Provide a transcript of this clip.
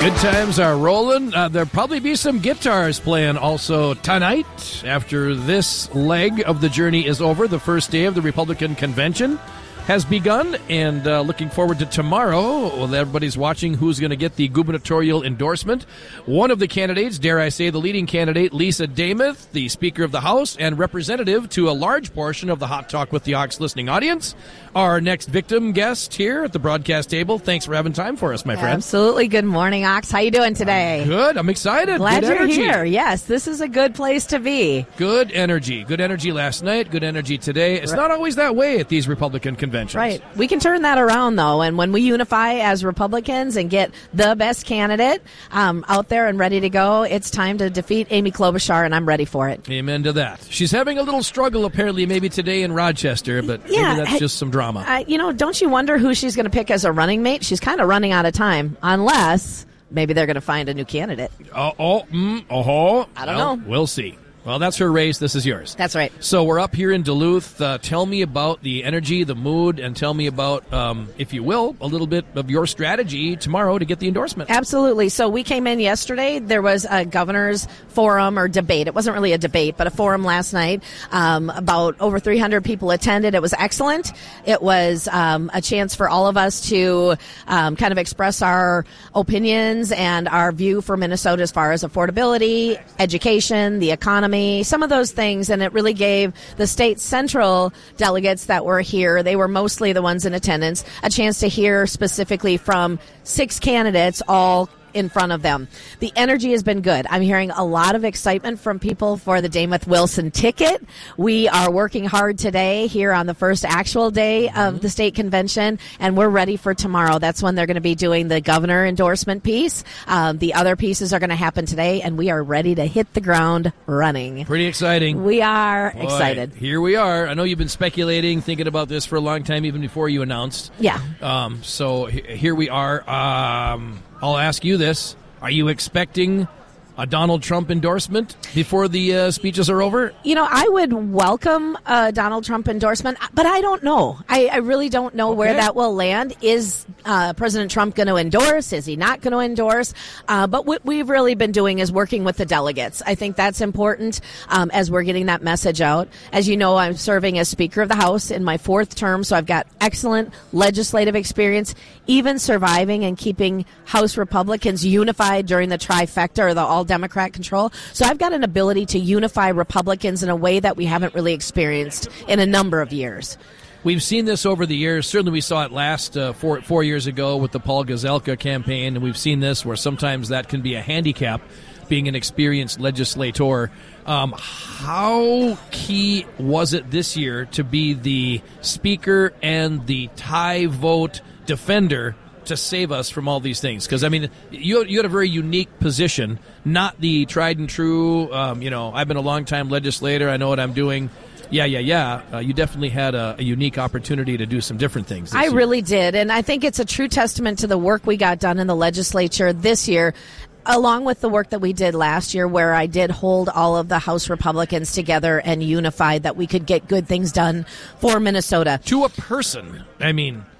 Good times are rolling. There'll probably be some guitars playing also tonight after this leg of the journey is over. The first day of the Republican convention has begun, and looking forward to tomorrow. Well, everybody's watching who's going to get the gubernatorial endorsement. One of the candidates, dare I say the leading candidate, Lisa Demuth, the Speaker of the House and representative to a large portion of the Hot Talk with the Ox listening audience. Our next victim guest here at the broadcast table. Thanks for having time for us, my friend. Absolutely. Good morning, Ox. How you doing today? Good. I'm excited. Glad good you're energy. here. Yes, this is a good place to be. Good energy. Good energy last night. Good energy today. It's not always that way at these Republican conventions. Right. We can turn that around, though, and when we unify as Republicans and get the best candidate out there and ready to go, it's time to defeat Amy Klobuchar, and I'm ready for it. Amen to that. She's having a little struggle, apparently, maybe today in Rochester, but maybe that's just some drama. Don't you wonder who she's going to pick as a running mate? She's kind of running out of time, unless maybe they're going to find a new candidate. I don't know. We'll see. Well, that's her race. This is yours. That's right. So we're up here in Duluth. Tell me about the energy, the mood, and tell me about, if you will, a little bit of your strategy tomorrow to get the endorsement. Absolutely. So we came in yesterday. There was a governor's forum or debate. It wasn't really a debate, but a forum last night. About over 300 people attended. It was excellent. It was a chance for all of us to kind of express our opinions and our view for Minnesota as far as affordability, education, the economy, some of those things, and it really gave the state central delegates that were here, they were mostly the ones in attendance, a chance to hear specifically from 6 candidates, all in front of them. The energy has been good. I'm hearing a lot of excitement from people for the Demuth Wilson ticket. We are working hard today here on the first actual day of the state convention, and we're ready for tomorrow. That's when they're going to be doing the governor endorsement piece. The other pieces are going to happen today, and we are ready to hit the ground running. Pretty exciting. We are excited. Here we are. I know you've been speculating, thinking about this for a long time, even before you announced. Yeah. So here we are. I'll ask you this. Are you expecting a Donald Trump endorsement before the speeches are over? I would welcome a Donald Trump endorsement, but I don't know. I really don't know where that will land. Is President Trump going to endorse? Is he not going to endorse? But what we've really been doing is working with the delegates. I think that's important as we're getting that message out. As you know, I'm serving as Speaker of the House in my 4th term, so I've got excellent legislative experience, even surviving and keeping House Republicans unified during the trifecta or the all-Democrat control. So I've got an ability to unify Republicans in a way that we haven't really experienced in a number of years. We've seen this over the years. Certainly we saw it last 4 years ago with the Paul Gazelka campaign, and we've seen this where sometimes that can be a handicap, being an experienced legislator. How key was it this year to be the speaker and the tie vote defender to save us from all these things? Because, I mean, you had a very unique position, not the tried and true, I've been a long-time legislator, I know what I'm doing. You definitely had a unique opportunity to do some different things this year. Really did, and I think it's a true testament to the work we got done in the legislature this year, along with the work that we did last year, where I did hold all of the House Republicans together and unified that we could get good things done for Minnesota. To a person, I mean,